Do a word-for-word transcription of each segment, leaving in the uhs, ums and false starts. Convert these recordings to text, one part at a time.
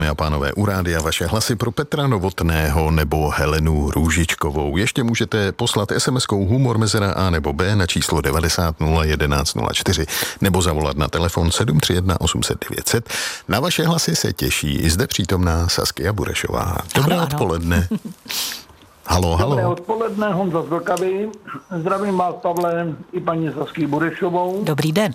A pánové, u rádia vaše hlasy pro Petra Novotného nebo Helenu Růžičkovou. Ještě můžete poslat es em eskou humor mezera A nebo B na číslo devadesát nula jedenáct nula čtyři nebo zavolat na telefon sedm tři jedna osm set devět set. Na vaše hlasy se těší i zde přítomná Saskia Burešová. Dobré Ano, odpoledne. Halo, halo. Dobré odpoledne, Honza z Vltavy. Zdravím vás, Pavle, i paní Saskii Burešovou. Dobrý den.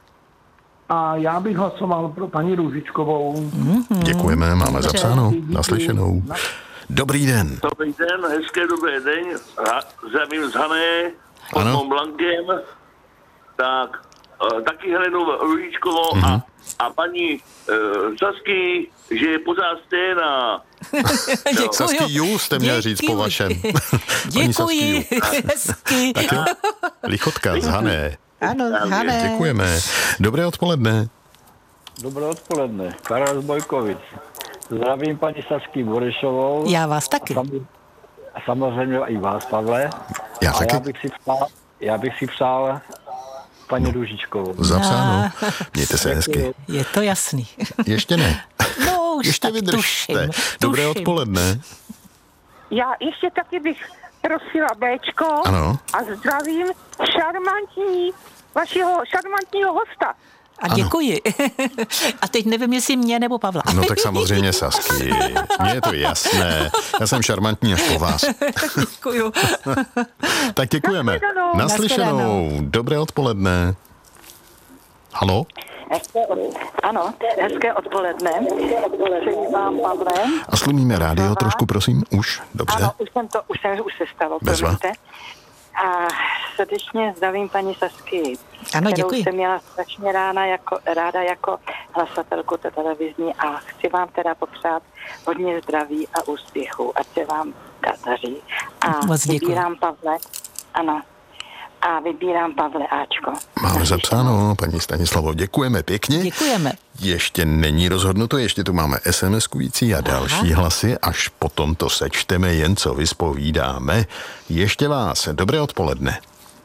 A já bych hlasoval pro paní Růžičkovou. Mm-hmm. Děkujeme, máme Dobře. zapsáno, naslyšenou. Dobrý den. Dobrý den, hezké dobrý den. Zdravím z Hané, pod Ano. Mont Blancem. Tak, uh, taky Helenu Růžičkovou Mhm. a, a paní uh, Sasky, že je pořád stejná. Děkuju. Sasky Jú jste měl říct po vašem. Paní Sasky Děkuji. Hezky. Tak jo, Lichotka z Hané. Ano, Hané. Děkujeme. Dobré odpoledne. Dobré odpoledne, Karel z Bojkovic. Zdravím paní Saskii Burešovou. Já vás taky. A, sam, a samozřejmě i vás, Pavle. Já a taky. já bych si přál, já bych si přál paní no. Růžičkovou. Zapsáno. Mějte se hezky. Je to jasný. Ještě ne. No už Ještě tak vydržte. tuším. Dobré tuším. odpoledne. Já ještě taky bych prosila Béčko Ano. a zdravím šarmantní, vašeho šarmantního hosta. A děkuji. A teď nevím, jestli mě nebo Pavla. No tak samozřejmě Sasky. Mně je to jasné. Já jsem šarmantní až po vás. Děkuju. Tak děkujeme. Nashledanou. Naslyšenou. Dobré odpoledne. Halo? Hezké, ano, hezké odpoledne. Přeji vám, Pavle. A slumíme rádio trošku, prosím. Už? Dobře. Ano, už jsem to, už, jsem, už se stalo, Bezva. promiňte. A srdečně zdravím paní Saskii, Ano, kterou děkuji. jsem měla strašně ráda jako, ráda jako hlasatelku té televizní a chci vám teda popřát hodně zdraví a úspěchu, ať se vám daří. A Moc děkuji. vybírám Pavle, ano, a vybírám Pavle Ačko. Máme zapsáno, paní Stanislavo. Děkujeme pěkně. Děkujeme. Ještě není rozhodnuto, ještě tu máme SMSkující a další Aha. hlasy, až potom to sečteme, jen co vyspovídáme. Ještě vás. Dobré odpoledne.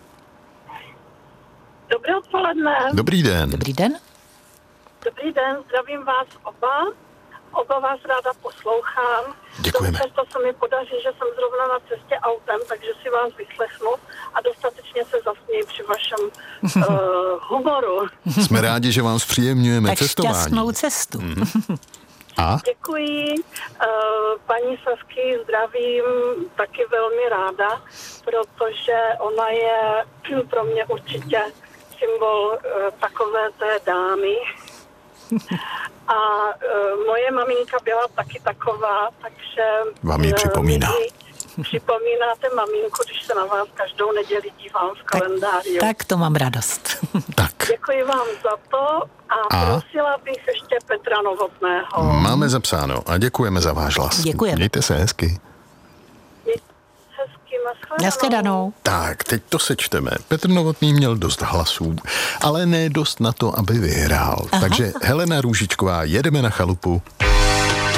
Dobré odpoledne. Dobrý den. Dobrý den. Dobrý den, zdravím vás oba. Oba vás ráda poslouchám. Děkujeme. Přesto se mi podaří, že jsem zrovna na cestě autem, takže si vás vyslechnu a dostatečně se zasměji při vašem uh, humoru. Jsme rádi, že vám zpříjemňujeme Tak cestování. šťastnou cestu. A? Děkuji. Uh, paní Sasky zdravím taky velmi ráda, protože ona je pro mě určitě symbol uh, takové té dámy. A uh, moje maminka byla taky taková, takže... Vám ji uh, připomíná. mi Připomínáte maminku, když se na vás každou neděli dívám v kalendáři. Tak to mám radost. Tak. Děkuji vám za to a, A? prosila bych ještě Petra Novotného. Máme zapsáno a děkujeme za váš hlas. Děkujeme. Mějte se hezky. Hezky, nashledanou. Nashledanou. Tak, teď to sečteme. Petr Novotný měl dost hlasů, ale ne dost na to, aby vyhrál. Aha. Takže Helena Růžičková, jedeme na chalupu.